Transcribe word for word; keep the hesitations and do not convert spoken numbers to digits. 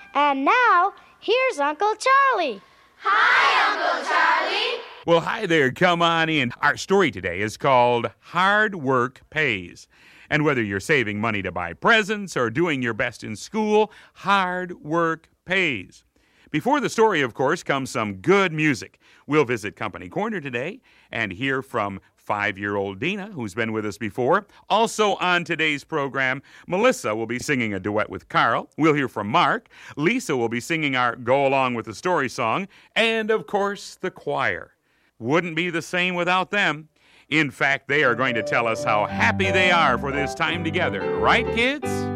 And now, here's Uncle Charlie. Hi, Uncle Charlie. Well, hi there. Come on in. Our story today is called Hard Work Pays. And whether you're saving money to buy presents or doing your best in school, hard work pays. Before the story, of course, comes some good music. We'll visit Company Corner today and hear from five-year-old Dina, who's been with us before. Also on today's program, Melissa will be singing a duet with Carl. We'll hear from Mark. Lisa will be singing our Go Along with the Story song. And, of course, the choir. Wouldn't be the same without them. In fact, they are going to tell us how happy they are for this time together. Right, kids?